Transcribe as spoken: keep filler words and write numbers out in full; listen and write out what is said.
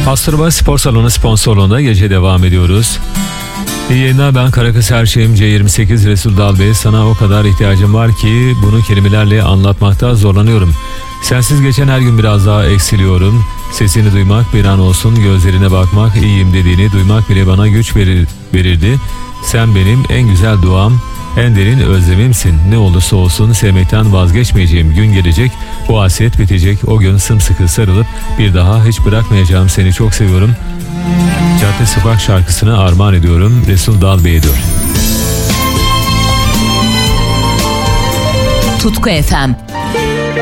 Astroba Spor Salonu sponsorluğunda gece devam ediyoruz. İyi yayınlar, ben Karakız her şeyim C yirmi sekiz Resul Dalbey. Sana o kadar ihtiyacım var ki bunu kelimelerle anlatmakta zorlanıyorum. Sensiz geçen her gün biraz daha eksiliyorum. Sesini duymak bir an olsun, gözlerine bakmak, iyiyim dediğini duymak bile bana güç verir, verirdi. Sen benim en güzel duam, en derin özlemimsin. Ne olursa olsun sevmekten vazgeçmeyeceğim gün gelecek. Bu hasret bitecek. O gün sımsıkı sarılıp bir daha hiç bırakmayacağım. Seni çok seviyorum. Cadde Sokak şarkısını armağan ediyorum. Resul Dalbey diyor. Tutku F M